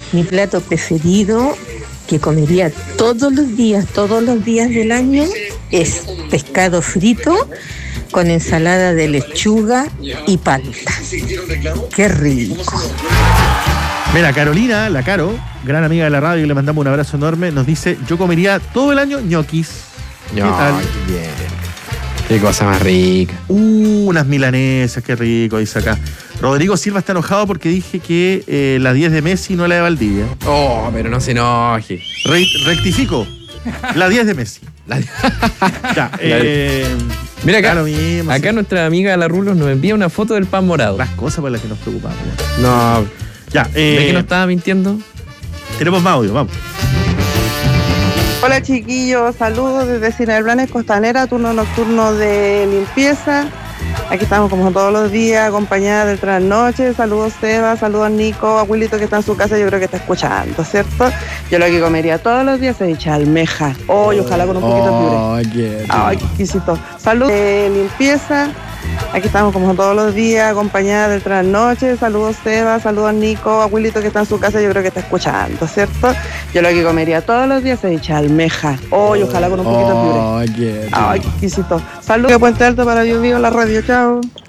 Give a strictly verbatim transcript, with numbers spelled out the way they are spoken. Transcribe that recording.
Mi plato preferido, que comería todos los días, todos los días del año, es pescado frito con ensalada de lechuga y palta. ¡Qué rico! Mira, Carolina, la Caro, gran amiga de la radio, y le mandamos un abrazo enorme, nos dice, yo comería todo el año ñoquis. ¿Qué No, tal? qué bien. Qué cosa más rica. Uh, unas milanesas, qué rico, dice acá. Rodrigo Silva está enojado porque dije que eh, la diez de Messi no la de Valdivia. Oh, pero no se enoje. Re rectifico, la diez de Messi. La- Ya, eh, Mira acá, da lo mismo, acá sí. nuestra amiga la Rulos nos envía una foto del pan morado. Las cosas por las que nos preocupamos. No, Ya, eh, ¿ve que no estaba mintiendo? tenemos más audio, vamos. Hola chiquillos, saludos desde Cine del Blanes Costanera, turno nocturno de limpieza. Aquí estamos como todos los días, acompañada del trasnoche. Saludos Seba, saludos Nico, abuelito que está en su casa, yo creo que está escuchando, ¿cierto? Yo lo que comería todos los días es echar almeja. Oh, y ojalá con un poquito de puré. Oh, qué Ay, qué exquisito. Saludos de limpieza. Aquí estamos como todos los días, acompañada del trasnoche. Saludos Seba, saludos Nico, abuelito que está en su casa, yo creo que está escuchando, ¿cierto? Yo lo que comería todos los días es echar almeja. Oh, y ojalá con un poquito de puré. Oh, qué Ay, qué exquisito. Saludos de Puente Alto para Yo Vivo la radio, chao.